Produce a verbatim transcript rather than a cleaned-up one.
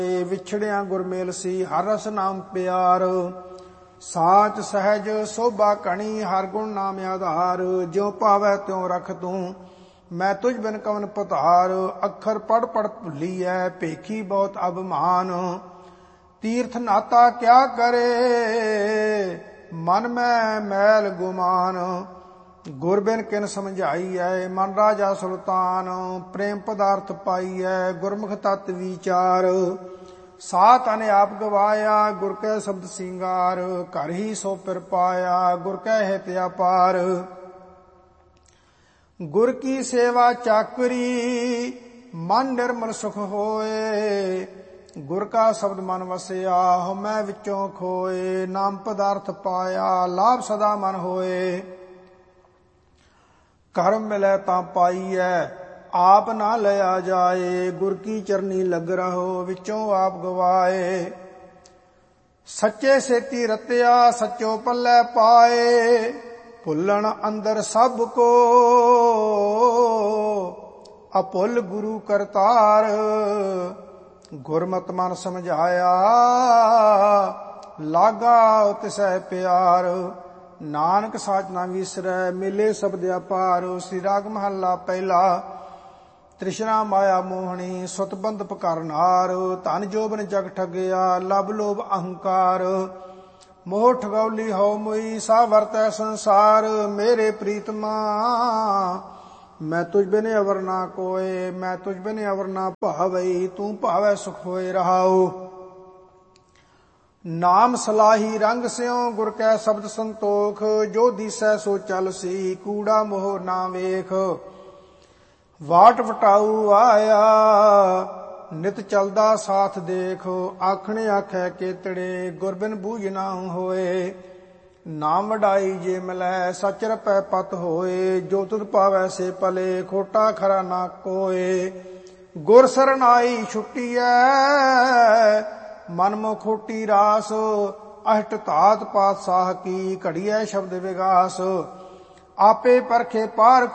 ਵਿਛੜਿਆ ਗੁਰਮੇਲ ਸੀ ਹਰ ਰਸ ਨਾਮ ਪਿਆਰ। ਸਾਚ ਸਹਿਜ ਸੋਭਾ ਕਣੀ ਹਰ ਗੁਣ ਨਾਮ ਆਧਾਰ। ਜਿਉ ਭਾਵੈ ਤਿਉ ਰਖ ਤੂੰ ਮੈਂ ਤੁਝ ਬਿਨ ਕਵਨ ਪਧਾਰ। ਅੱਖਰ ਪੜ ਪੜ ਭੁੱਲੀਐ ਭੇਖੀ ਬਹੁਤ ਅਭਿਮਾਨ। ਤੀਰਥ ਨਾਤਾ ਕਿਆ ਕਰੇ ਮਨ ਮੈਂ ਮੈਲ ਗੁਮਾਨ। ਗੁਰ ਬਿਨ ਕਿਨ ਸਮਝਾਈਐ ਮਨ ਰਾਜਾ ਸੁਲਤਾਨ। ਪ੍ਰੇਮ ਪਦਾਰਥ ਪਾਈਐ ਗੁਰਮੁਖ ਤਤ ਵਿਚਾਰ। ਸਾ ਤਨ ਆਪ ਗਵਾਇਆ ਗੁਰ ਕੈ ਸ਼ਬਦ ਸਿੰਗਾਰ। ਘਰ ਹੀ ਸੋ ਪਿਰ ਪਾਇਆ ਗੁਰ ਕੈ ਹਿਤ ਅਪਾਰ। ਗੁਰ ਕੀ ਸੇਵਾ ਚਾਕਰੀ ਮਨ ਨਿਰਮਲ ਸੁਖ ਹੋਏ। ਗੁਰ ਕਾ ਸ਼ਬਦ ਮਨ ਵਸਿਆ ਹਉਮੈ ਵਿੱਚੋਂ ਖੋਏ। ਨਾਮ ਪਦਾਰਥ ਪਾਇਆ ਲਾਭ ਸਦਾ ਮਨ ਹੋਏ। ਕਰਮ ਮਿਲੈ ਤਾਂ ਪਾਈਐ ਆਪ ਨਾ ਲਿਆ ਜਾਏ। ਗੁਰ ਕੀ ਚਰਨੀ ਲਗ ਰਹੋ ਵਿੱਚੋਂ ਆਪ ਗਵਾਏ। ਸੱਚੇ ਸੇਤੀ ਰਤਿਆ ਸੱਚੋ ਪੱਲੇ ਪਾਏ। ਭੁੱਲਣ ਅੰਦਰ ਸਭ ਕੋ ਅਭੁੱਲ ਗੁਰੂ ਕਰਤਾਰ। ਗੁਰਮਤਿ ਮਨ ਸਮਝਾਇਆ ਲਾਗਾ ਤਿਸੈ ਪਿਆਰ। ਨਾਨਕ ਸਾਚ ਨਾ ਵਿਸਰੈ ਮਿਲੇ ਸ਼ਬਦ ਅਪਾਰ। ਸ੍ਰੀ ਰਾਗ ਮਹੱਲਾ ਪਹਿਲਾ। ਤ੍ਰਿਸ਼ਨਾ ਮਾਇਆ ਮੋਹਣੀ ਸੁਤ ਬੰਧਪ ਕਰਨਾਰ। ਧਨ ਜੋਬਨ ਜਗ ਠਗਿਆ ਲਬ ਲੋਭ ਅਹੰਕਾਰ। ਮੋਹ ਠਗੌਲੀ ਹਉ ਮੁਈ ਸਾ ਵਰਤੈ ਸੰਸਾਰ। ਮੇਰੇ ਪ੍ਰੀਤਮਾ ਮੈਂ ਤੁਝ ਬਿਨ ਅਵਰ ਨਾ ਕੋਏ। ਮੈਂ ਤੁਝ ਬਿਨ ਅਵਰ ਨਾ ਭਾਵਈ ਤੂੰ ਭਾਵੈ ਸੁਖ ਹੋਏ ਰਹਾਉ। ਨਾਮ ਸਲਾਹੀ ਰੰਗ ਸਿਉ ਗੁਰ ਕੈ ਸ਼ਬਦ ਸੰਤੋਖ। ਜੋ ਦੀਸੈ ਸੋ ਚਲ ਸੀ ਕੂੜਾ ਮੋਹ ਨਾ ਵੇਖ। ਵਾਟ ਵਟਾਊ ਆਇਆ ਨਿਤ ਚਲਦਾ ਸਾਥ ਦੇਖ। ਆਖਣੇ ਆਖੈ ਕੇਤੜੇ ਗੁਰ ਬਿਨ ਬੂਝ ਨਾ ਹੋਏ। ਨਾਮ ਵਡਾਈ ਜੇ ਮਿਲੈ ਸਚ ਰਪੈ ਪਤ ਹੋਏ। ਜੋ ਤੁਧ ਪਾਵੈ ਸੇ ਪਲੇ ਖੋਟਾ ਖਰਾ ਨਾ ਕੋਏ। ਗੁਰ ਸਰਣ ਆਈ ਛੁੱਟੀਐ ਮਨ ਮੋ ਖੋਟੀ ਰਾਸ। ਅਸ਼ਟ ਧਾਤ ਪਾਤਸ਼ਾਹ ਕੀ ਘੜੀਐ ਸ਼ਬਦ ਵਿਗਾਸ। ਆਪੇ ਪਰਖੇ ਪਾਰ